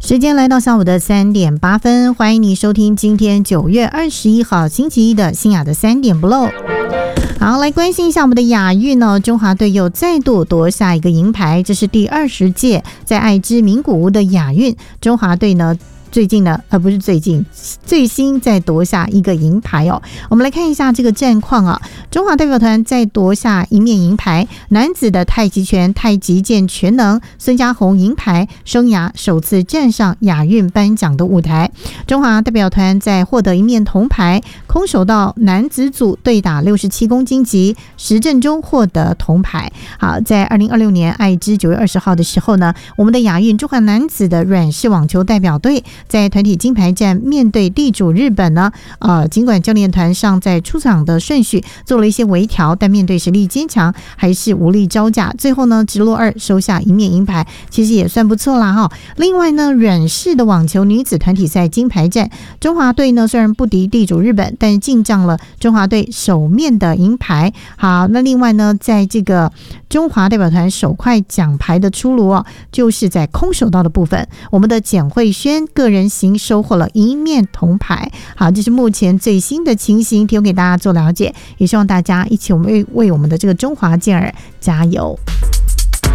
时间来到下午的3点8分，欢迎你收听今天9月21号星期一的新雅的3点不漏。好，来关心一下我们的亚运呢，中华队又再度夺下一个银牌，这是第20届在爱知名古屋的亚运，中华队呢最近呢，不是最近，最新再夺下一个银牌哦。我们来看一下这个战况啊。中华代表团再夺下一面银牌，男子的太极拳、太极剑全能，孙家宏银牌，生涯首次站上亚运颁奖的舞台。中华代表团再获得一面铜牌，空手道男子组对打67公斤级，石正中获得铜牌。好，在2026年爱知9月20号的时候呢，我们的亚运中华男子的软式网球代表队在团体金牌战面对地主日本呢，尽管教练团上在出场的顺序做了一些微调，但面对实力坚强，还是无力招架。最后呢，直落2收下一面银牌，其实也算不错啦哈。另外呢，软式的网球女子团体赛金牌战，中华队呢虽然不敌地主日本，但是进账了中华队首面的银牌。好，那另外呢，在这个中华代表团首块奖牌的出炉就是在空手道的部分，我们的简慧萱个人型收获了一面铜牌。好，这是目前最新的情形，提供给大家做了解，也希望大家一起为我们的这个中华健儿加油。